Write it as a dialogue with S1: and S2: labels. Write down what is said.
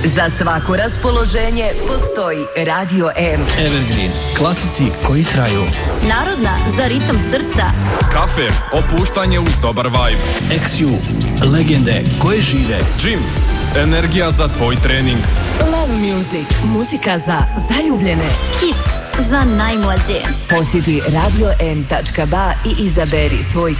S1: Za svako raspoloženje postoji Radio M.
S2: Evergreen, klasici koji traju.
S3: Narodna za ritam srca.
S4: Kafe, opuštanje uz dobar vibe.
S2: XU, legende koje žive.
S4: Gym, energija za tvoj trening.
S1: Love Music, muzika za zaljubljene.
S3: Hits za najmlađe.
S1: Posjeti radioM.ba i izaberi svoj